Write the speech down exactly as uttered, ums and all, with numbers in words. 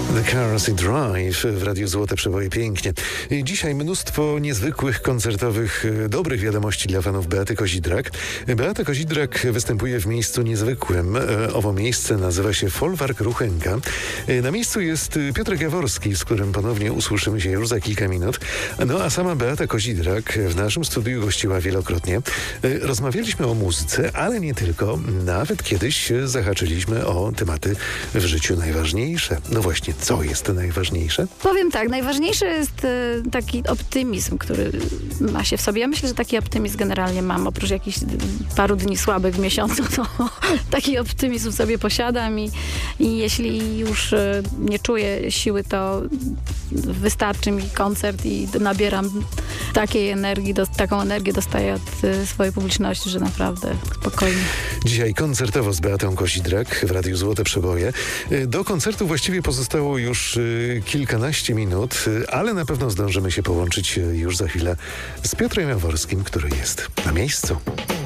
The Cars i Drive w Radiu Złote Przeboje. Pięknie. Dzisiaj mnóstwo niezwykłych, koncertowych, dobrych wiadomości dla fanów Beaty Kozidrak. Beata Kozidrak występuje w miejscu niezwykłym. Owo miejsce nazywa się Folwark Ruchenka. Na miejscu jest Piotrek Jaworski, z którym ponownie usłyszymy się już za kilka minut. No a sama Beata Kozidrak w naszym studiu gościła wielokrotnie. Rozmawialiśmy o muzyce, ale nie tylko. Nawet kiedyś zahaczyliśmy o tematy w życiu najważniejsze. No właśnie, co jest najważniejsze? Powiem tak, najważniejszy jest e, taki optymizm, który ma się w sobie. Ja myślę, że taki optymizm generalnie mam. Oprócz jakichś paru dni słabych w miesiącu, to taki optymizm w sobie posiadam i, i jeśli już e, nie czuję siły, to wystarczy mi koncert i nabieram takiej energii, do, taką energię dostaję od e, swojej publiczności, że naprawdę spokojnie. Dzisiaj koncertowo z Beatą Kozidrak w Radiu Złote Przeboje. Do koncertu właściwie pozostało już kilkanaście minut, ale na pewno zdążymy się połączyć już za chwilę z Piotrem Jaworskim, który jest na miejscu.